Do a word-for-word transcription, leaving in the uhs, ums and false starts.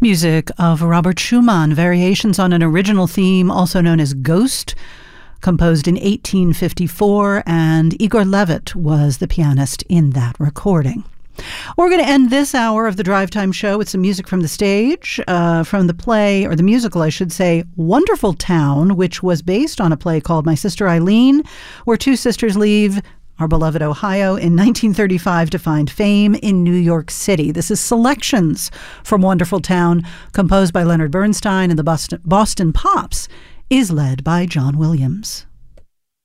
Music of Robert Schumann, variations on an original theme also known as Ghost, composed in eighteen fifty-four, and Igor Levit was the pianist in that recording. We're going to end this hour of the Drive Time Show with some music from the stage, uh, from the play, or the musical, I should say, Wonderful Town, which was based on a play called My Sister Eileen, where two sisters leave our beloved Ohio in nineteen thirty-five to find fame in New York City. This is selections from Wonderful Town, composed by Leonard Bernstein, and the Boston, Boston Pops is led by John Williams.